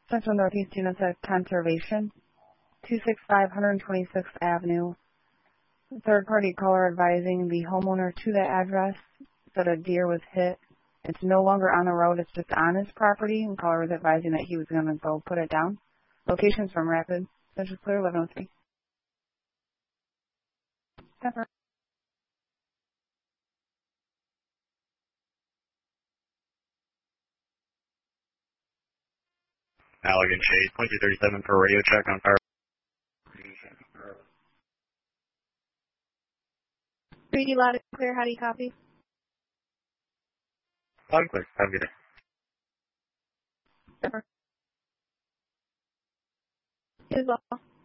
Central Northeast Genocide Conservation, 265 126th Avenue. Third-party caller advising the homeowner to that address that a deer was hit. It's no longer on the road, it's just on his property, and caller was advising that he was going to go put it down. Locations from Rapid, Central Clear, 1103. Pepper. Allegan Chase, 2237 for radio check on fire. Reedy, loud and clear. How do you copy? Loud and clear. Have a good day. Pepper. You as well.